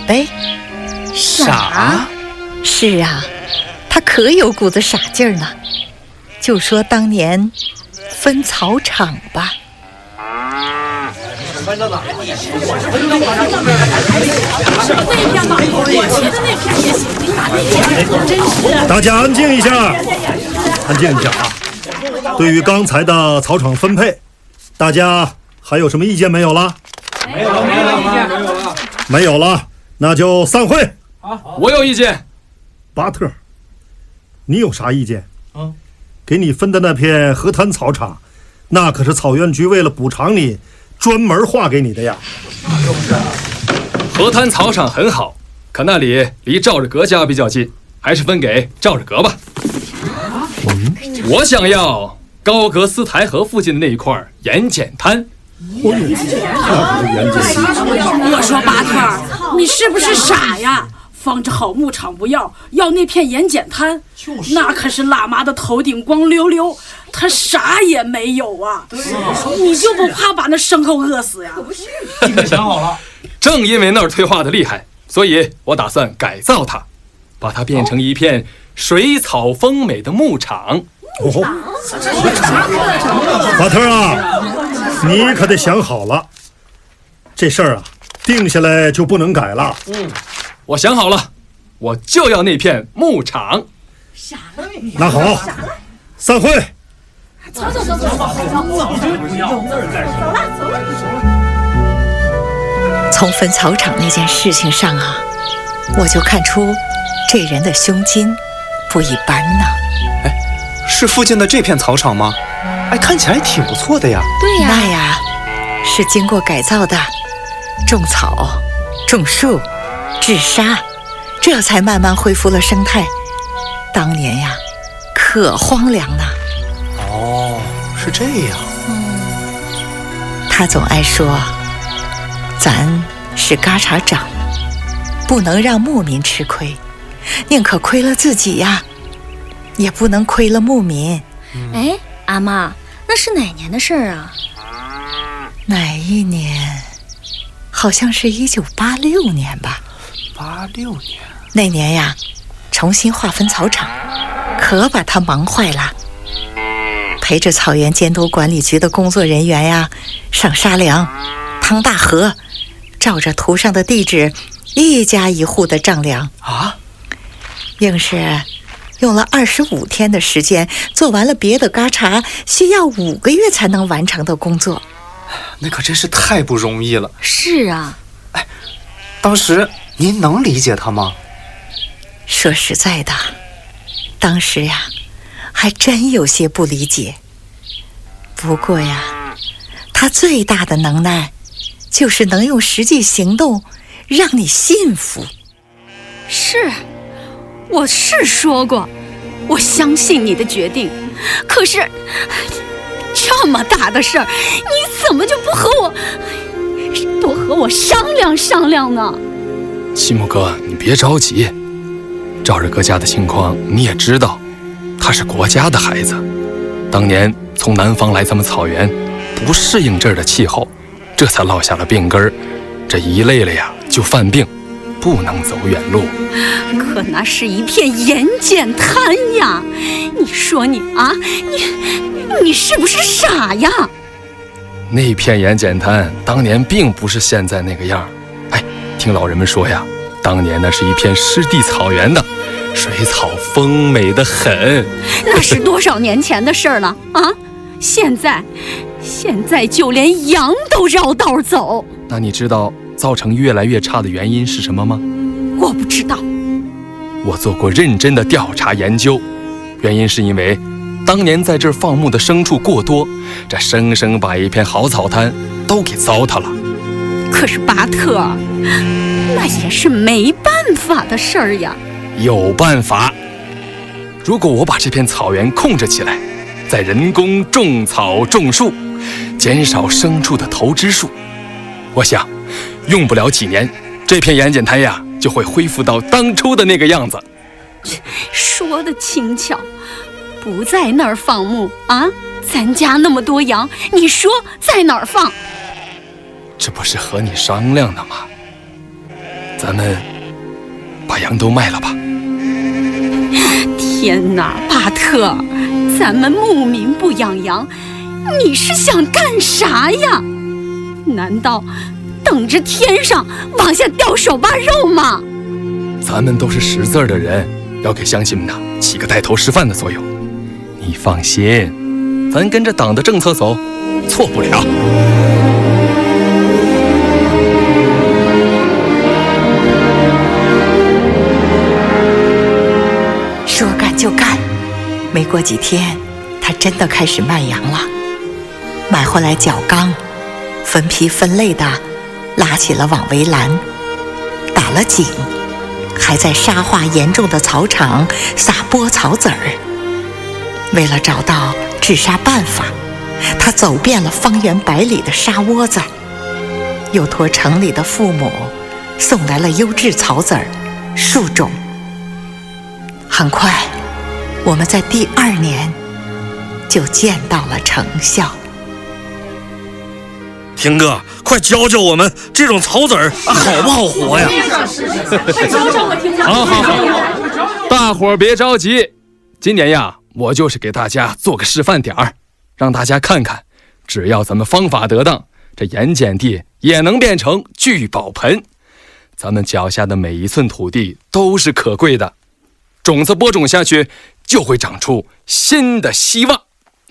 呗。 傻？ 是啊，他可有股子傻劲儿呢。就说当年分草场吧。 大家安静一下，安静一下啊！对于刚才的草场分配，大家还有什么意见没有了？没有了，那就散会。 我有意见。 巴特，你有啥意见？给你分的那片河滩草场，那可是草原局为了补偿你专门划给你的呀。 河滩草场很好，可那里离赵日阁家比较近，还是分给赵日阁吧。我想要高阁斯台河附近的那一块盐碱滩。 我说巴特，你是不是傻呀？放着好牧场不要，要那片盐碱滩，那可是喇嘛的头顶光溜溜，他啥也没有啊！你就不怕把那牲口饿死呀？ 你可想好了。 正因为那儿退化的厉害，所以我打算改造它，把它变成一片水草丰美的牧场。 巴特啊，你可得想好了，这事儿啊，定下来就不能改了。 我想好了，我就要那片牧场。 那好，散会。 走。 从分草场那件事情上啊，我就看出这人的胸襟不一般呢。 是附近的这片草场吗？看起来挺不错的呀。 对呀，那呀是经过改造的，种草、种树、治沙，这才慢慢恢复了生态。当年呀，可荒凉呢。 是这样。 他总爱说，咱是嘎查长，不能让牧民吃亏，宁可亏了自己呀，也不能亏了牧民。 阿妈，那是哪年的事儿啊？ 哪一年？好像是1986年吧。 86年。 那年呀，重新划分草场，可把他忙坏了。陪着草原监督管理局的工作人员呀，上沙梁、趟大河，照着图上的地址，一家一户的丈量硬是用了25天的时间，做完了别的嘎查需要5个月才能完成的工作。 那可真是太不容易了。 是啊。 当时您能理解他吗？ 说实在的，当时呀，还真有些不理解。不过呀，他最大的能耐就是能用实际行动让你信服。 是，我是说过，我相信你的决定。可是这么大的事儿，你怎么就不和我商量商量呢？ 西木哥，你别着急，赵日阁家的情况你也知道，他是国家的孩子，当年从南方来咱们草原，不适应这儿的气候，这才落下了病根儿，这一累了呀就犯病，不能走远路。 可那是一片盐碱滩呀！你说你是不是傻呀？ 那片盐碱滩当年并不是现在那个样，听老人们说呀，当年那是一片湿地草原的，水草丰美的很。 那是多少年前的事儿了啊！现在就连羊都绕道走。 那你知道造成越来越差的原因是什么吗？ 我不知道。 我做过认真的调查研究，原因是因为当年在这儿放牧的牲畜过多，这生生把一片好草滩都给糟蹋了。 可是巴特，那也是没办法的事儿呀。 有办法，如果我把这片草原控制起来，再人工种草种树，减少牲畜的投掷数，我想用不了几年，这片盐碱滩呀就会恢复到当初的那个样子。 说的轻巧，不在那儿放牧啊？咱家那么多羊，你说在哪儿放？ 这不是和你商量的吗？ 咱们把羊都卖了吧。 天哪，巴特，咱们牧民不养羊，你是想干啥呀？难道等着天上往下掉手把肉吗？ 咱们都是识字的人，要给乡亲们起个带头示范的作用。你放心，咱跟着党的政策走，错不了。 说干就干，没过几天，他真的开始卖羊了。买回来角缸，分批分类的拉起了网围栏，打了井，还在沙化严重的草场撒播草籽儿。为了找到治沙办法，他走遍了方圆100里的沙窝子，又托城里的父母送来了优质草籽儿、树种。很快，我们在第2年就见到了成效。 天哥，快教教我们这种草籽儿好不好活呀？ 快教教我听听。 好，大伙儿别着急，今年呀，我就是给大家做个示范点儿，让大家看看，只要咱们方法得当，这盐碱地也能变成聚宝盆。咱们脚下的每一寸土地都是可贵的，种子播种下去，就会长出新的希望。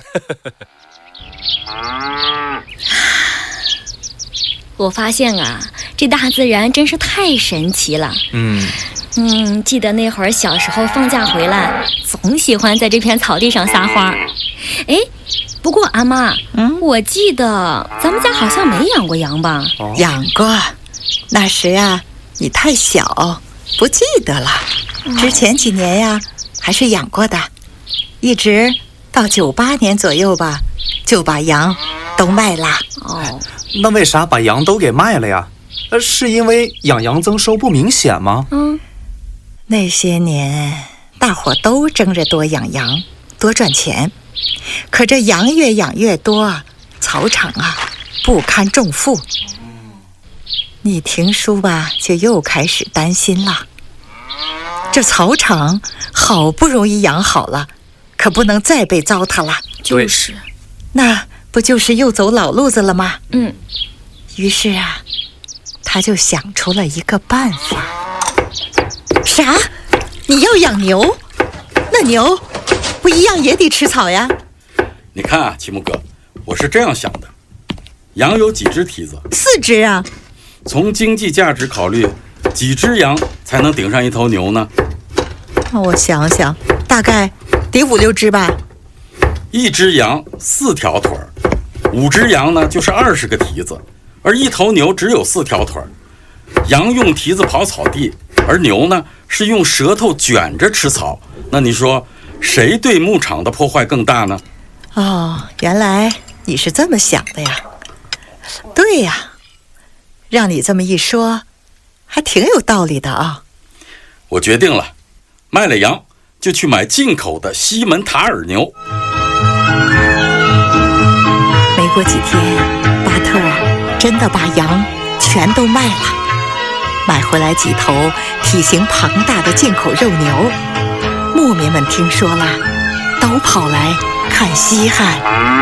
我发现啊，这大自然真是太神奇了。记得那会儿小时候放假回来，总喜欢在这片草地上撒欢儿。哎，不过阿妈，我记得咱们家好像没养过羊吧？ 养过，那时啊，你太小，不记得了。之前几年呀，还是养过的，一直到98年左右吧，就把羊都卖了。 那为啥把羊都给卖了呀？是因为养羊增收不明显吗？ 那些年大伙都争着多养羊，多赚钱，可这羊越养越多，草场啊不堪重负。你听书吧，就又开始担心了。这草场好不容易养好了，可不能再被糟蹋了。 就是， 那不就是又走老路子了吗？于是啊，他就想出了一个办法。啥？你要养牛？那牛不一样也得吃草呀？ 你看啊，齐木哥，我是这样想的，羊有几只蹄子 ？4只啊。 从经济价值考虑，几只羊才能顶上一头牛呢？ 我想想，大概得5、6只吧。 1只羊4条腿，5只羊呢就是20个蹄子，而1头牛只有4条腿。羊用蹄子刨草地，而牛呢是用舌头卷着吃草。那你说，谁对牧场的破坏更大呢？ 原来你是这么想的呀。对呀，让你这么一说，还挺有道理的啊。 我决定了，卖了羊就去买进口的西门塔尔牛。 没过几天，巴特真的把羊全都卖了，买回来几头体型庞大的进口肉牛。牧民们听说了，都跑来看稀罕。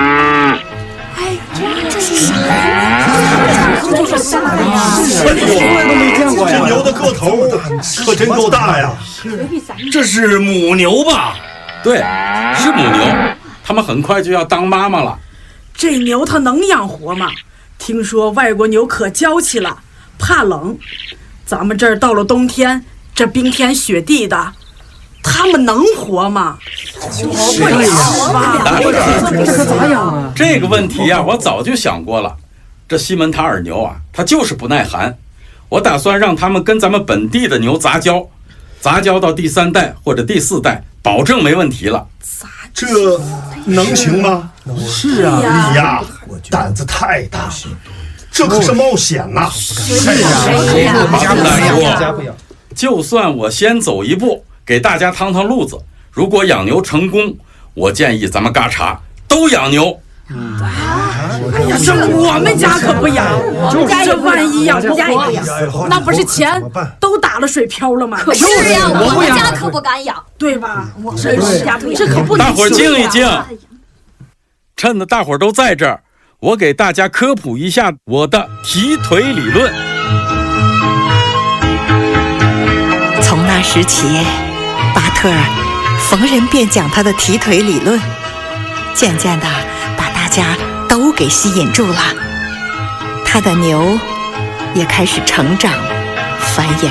这是啥呀？ 就是啥呀？从来都没见过呀！这牛的个头可真够大呀！ 这是母牛吧？ 对，是母牛，它们很快就要当妈妈了。 这牛它能养活吗？听说外国牛可娇气了，怕冷。咱们这儿到了冬天，这冰天雪地的，它们能活吗？ 是呀，这可咋养啊？ 这个问题呀，我早就想过了。这西门塔尔牛啊，它就是不耐寒。我打算让它们跟咱们本地的牛杂交，杂交到第3代或者第4代，保证没问题了。 这能行吗？ 是啊， 你呀，胆子太大，这可是冒险呐！ 是啊，就算我先走一步，给大家趟趟路子。如果养牛成功，我建议咱们嘎查都养牛。 哎呀，这我们家可不养，这万一养不活，那不是钱都打了水漂了吗？ 是呀，我们家可不敢养， 对吧？真是呀，这可不能。 大伙儿静一静，趁着大伙儿都在这儿，我给大家科普一下我的提腿理论。 从那时起，巴特尔逢人便讲他的提腿理论，渐渐的把大家都给吸引住了。他的牛也开始成长繁衍。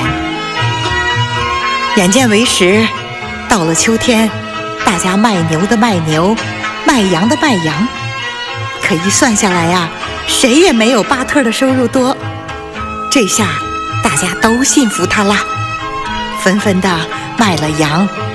眼见为实，到了秋天，大家卖牛的卖牛，卖羊的卖羊。可一算下来呀，谁也没有巴特的收入多。这下大家都信服他了，纷纷的卖了羊，